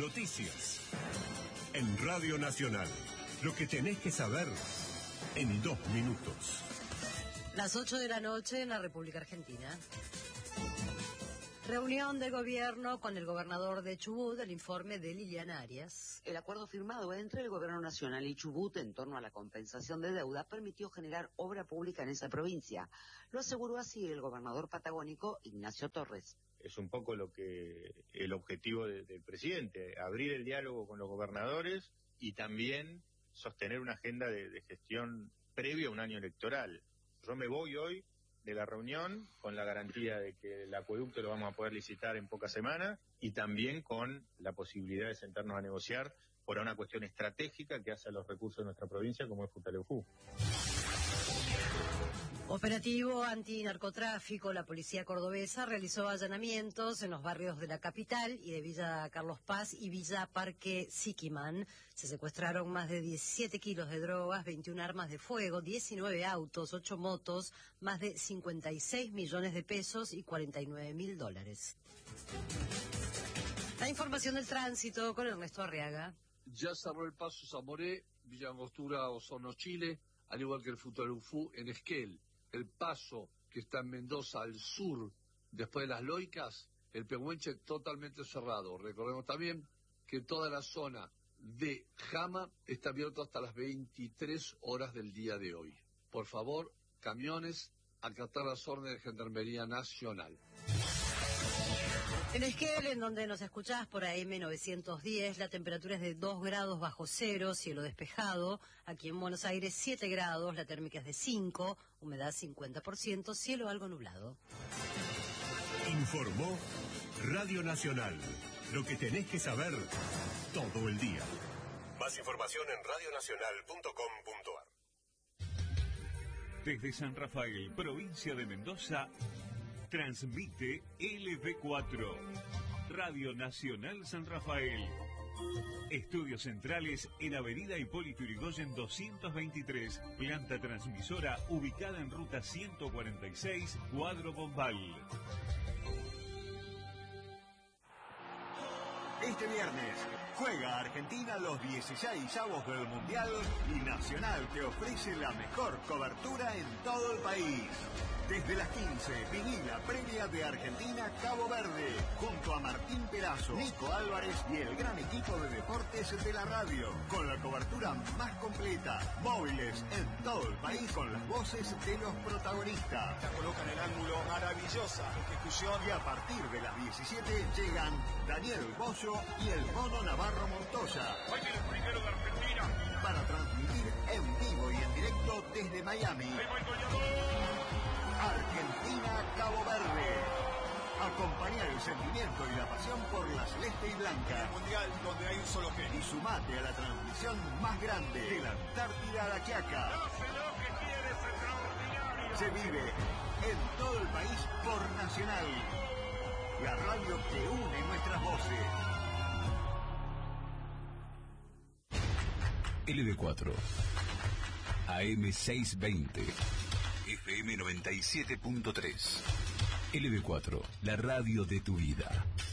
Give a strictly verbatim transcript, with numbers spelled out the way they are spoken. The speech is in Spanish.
Noticias. En Radio Nacional. Lo que tenés que saber en dos minutos. Las ocho de la noche en la República Argentina. Reunión de gobierno con el gobernador de Chubut, el informe de Liliana Arias. El acuerdo firmado entre el Gobierno Nacional y Chubut en torno a la compensación de deuda permitió generar obra pública en esa provincia. Lo aseguró así el gobernador patagónico Ignacio Torres. Es un poco lo que el objetivo de, del presidente, abrir el diálogo con los gobernadores y también sostener una agenda de, de gestión previa a un año electoral. Yo me voy hoy de la reunión con la garantía de que el acueducto lo vamos a poder licitar en pocas semanas y también con la posibilidad de sentarnos a negociar por una cuestión estratégica que hace a los recursos de nuestra provincia como es Futaleufú. Operativo antinarcotráfico. La policía cordobesa realizó allanamientos en los barrios de la capital y de Villa Carlos Paz y Villa Parque Siquimán. Se secuestraron más de diecisiete kilos de drogas, veintiuna armas de fuego, diecinueve autos, ocho motos, más de cincuenta y seis millones de pesos y cuarenta y nueve mil dólares. La información del tránsito con Ernesto Arriaga. Ya cerró el paso Zamoré, Villa Angostura, Osorno, Chile, al igual que el Futaleufú en Esquel. El paso que está en Mendoza al sur, después de las Loicas, el Pehuenche totalmente cerrado. Recordemos también que toda la zona de Jama está abierta hasta las veintitrés horas del día de hoy. Por favor, camiones, acatar las órdenes de Gendarmería Nacional. En Esquel, en donde nos escuchás por A M novecientos diez, la temperatura es de dos grados bajo cero, cielo despejado. Aquí en Buenos Aires, siete grados, la térmica es de cinco, humedad cincuenta por ciento, cielo algo nublado. Informó Radio Nacional. Lo que tenés que saber todo el día. Más información en radio nacional punto com punto ar. Desde San Rafael, provincia de Mendoza, transmite L B cuatro, Radio Nacional San Rafael. Estudios centrales en Avenida Hipólito Yrigoyen doscientos veintitrés, planta transmisora ubicada en ruta ciento cuarenta y seis, Cuadro Bombal. Este viernes juega Argentina los dieciseisavos del Mundial y Nacional te ofrece la mejor cobertura en todo el país. Desde las quince, viví la previa de Argentina Cabo Verde, junto a Martín Perazo, Nico Álvarez y el gran equipo de deportes de la radio, con la cobertura más completa, móviles en todo el país con las voces de los protagonistas. La colocan en el ángulo, maravillosa ejecución. Y a partir de las diecisiete llegan Daniel Bozo y el Mono Navarro Montoya. Hoy el primero de Argentina. Para transmitir en vivo y en directo desde Miami. Argentina, Cabo Verde. Acompaña el sentimiento y la pasión por la celeste y blanca. El mundial donde hay un solo genio. Y sumate a la transmisión más grande de la Antártida a la Quiaca. No sé lo que quieres, extraordinario. Se vive en todo el país por Nacional. La radio que une nuestras voces. L B cuatro. A M seiscientos veinte. F M noventa y siete punto tres. L B cuatro, la radio de tu vida.